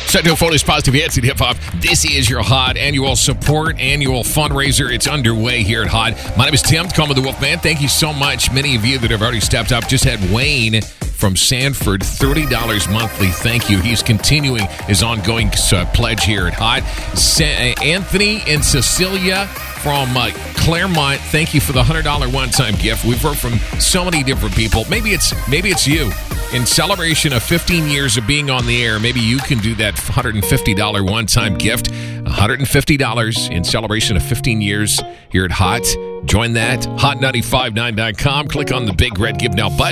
Central Photos Positive Hits and Hip Hop. This is your Hot annual support, annual fundraiser. It's underway here at Hot. My name is Tim, Come with the Wolfman. Thank you so much. Many of you that have already stepped up. Just had Wayne from Sanford, $30 monthly. Thank you. He's continuing his ongoing pledge here at Hot. Anthony and Cecilia from Claremont, thank you for the $100 one-time gift. We've heard from so many different people. Maybe it's you. In celebration of 15 years of being on the air, maybe you can do that $150 one-time gift. $150 in celebration of 15 years here at Hot. Join that, hot959.com. Click on the big red Give Now button.